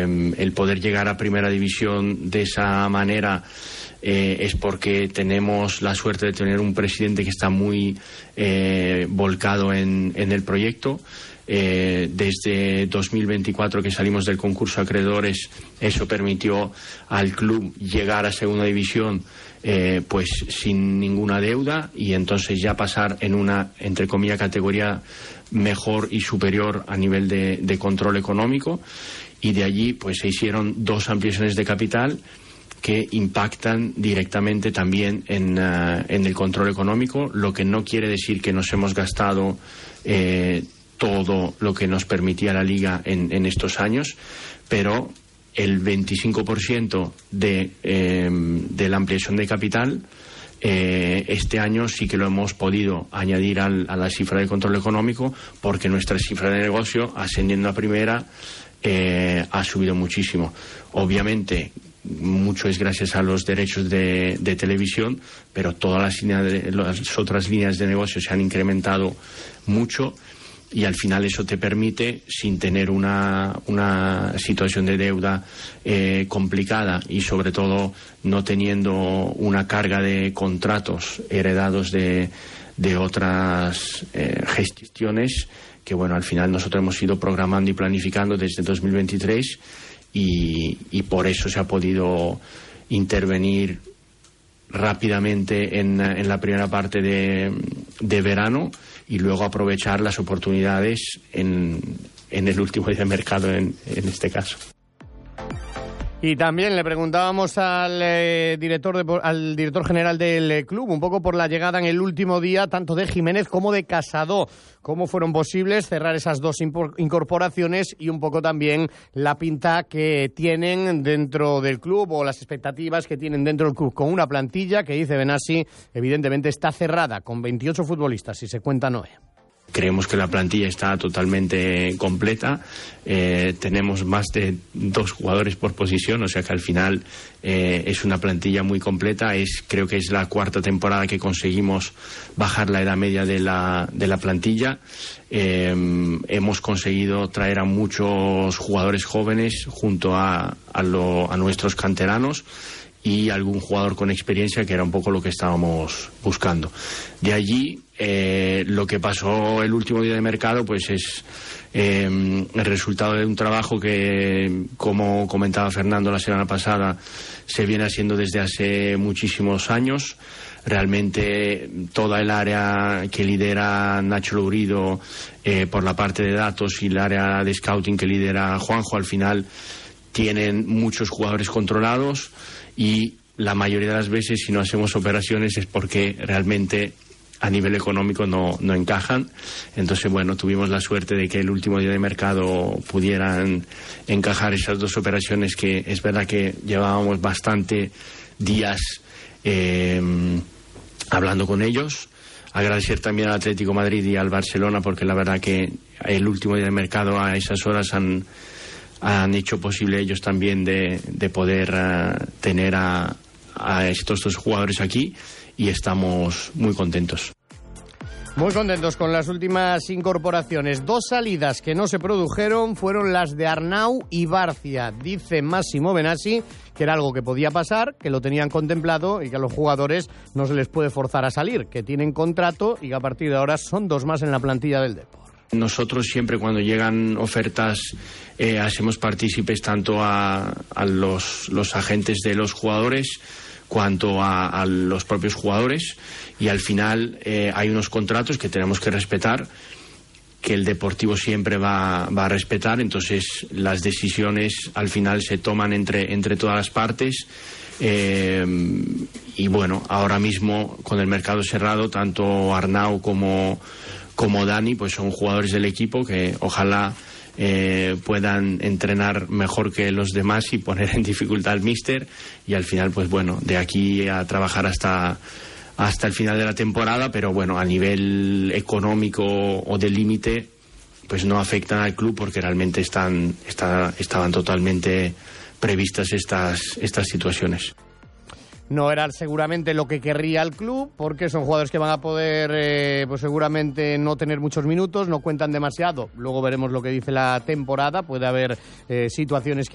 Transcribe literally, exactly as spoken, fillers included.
Eh, el poder llegar a Primera División de esa manera eh, es porque tenemos la suerte de tener un presidente que está muy eh, volcado en, en el proyecto. Eh, desde dos mil veinticuatro que salimos del concurso de acreedores, eso permitió al club llegar a Segunda División eh, pues sin ninguna deuda, y entonces ya pasar en una, entre comillas, categoría mejor y superior a nivel de, de control económico, y de allí pues se hicieron dos ampliaciones de capital que impactan directamente también en, uh, en el control económico, lo que no quiere decir que nos hemos gastado eh, todo lo que nos permitía la Liga en, en estos años, pero el veinticinco por ciento de, eh, de la ampliación de capital eh, este año sí que lo hemos podido añadir al, a la cifra de control económico, porque nuestra cifra de negocio, ascendiendo a primera, eh, ha subido muchísimo. Obviamente, mucho es gracias a los derechos de, de televisión, pero todas las, líneas de, las otras líneas de negocio se han incrementado mucho, y al final eso te permite, sin tener una, una situación de deuda eh, complicada, y sobre todo no teniendo una carga de contratos heredados de, de otras eh, gestiones, que bueno, al final nosotros hemos ido programando y planificando desde dos mil veintitrés, y, y por eso se ha podido intervenir rápidamente en, en la primera parte de, de verano, y luego aprovechar las oportunidades en, en el último día de mercado en, en este caso. Y también le preguntábamos al, eh, director de, al director general del eh, club un poco por la llegada en el último día tanto de Jiménez como de Casado. ¿Cómo fueron posibles cerrar esas dos incorporaciones, y un poco también la pinta que tienen dentro del club, o las expectativas que tienen dentro del club, con una plantilla que, dice Benassi, evidentemente está cerrada con veintiocho futbolistas, si se cuenta Noé? Creemos que la plantilla está totalmente completa. Eh, tenemos más de dos jugadores por posición, o sea que al final eh, es una plantilla muy completa. Es, creo que es la cuarta temporada que conseguimos bajar la edad media de la, de la plantilla. Eh, hemos conseguido traer a muchos jugadores jóvenes junto a, a, lo, a nuestros canteranos, y algún jugador con experiencia, que era un poco lo que estábamos buscando. De allí, eh, lo que pasó el último día de mercado, pues es eh, el resultado de un trabajo que, como comentaba Fernando la semana pasada, se viene haciendo desde hace muchísimos años. Realmente toda el área que lidera Nacho Lourido eh, por la parte de datos, y el área de scouting que lidera Juanjo, al final tienen muchos jugadores controlados, y la mayoría de las veces, si no hacemos operaciones, es porque realmente a nivel económico no, no encajan. Entonces, bueno, tuvimos la suerte de que el último día de mercado pudieran encajar esas dos operaciones, que es verdad que llevábamos bastante días eh, hablando con ellos. Agradecer también al Atlético de Madrid y al Barcelona, porque la verdad que el último día de mercado a esas horas han han hecho posible ellos también de, de poder uh, tener a, a estos dos jugadores aquí, y estamos muy contentos. Muy contentos con las últimas incorporaciones. Dos salidas que no se produjeron fueron las de Arnau y Barcia. Dice Massimo Benassi que era algo que podía pasar, que lo tenían contemplado, y que a los jugadores no se les puede forzar a salir, que tienen contrato, y que a partir de ahora son dos más en la plantilla del Depor. Nosotros siempre, cuando llegan ofertas, eh, hacemos partícipes tanto a, a los, los agentes de los jugadores cuanto a, a los propios jugadores, y al final eh, hay unos contratos que tenemos que respetar, que el Deportivo siempre va, va a respetar. Entonces las decisiones al final se toman entre, entre todas las partes. Eh, y bueno, ahora mismo con el mercado cerrado, tanto Arnau como como Dani, pues son jugadores del equipo que ojalá eh, puedan entrenar mejor que los demás y poner en dificultad al míster, y al final, pues bueno, de aquí a trabajar hasta hasta el final de la temporada. Pero bueno, a nivel económico o de límite, pues no afectan al club, porque realmente están está, estaban totalmente previstas estas estas situaciones. No era seguramente lo que querría el club, porque son jugadores que van a poder, eh, pues seguramente no tener muchos minutos, no cuentan demasiado. Luego veremos lo que dice la temporada. Puede haber eh, situaciones que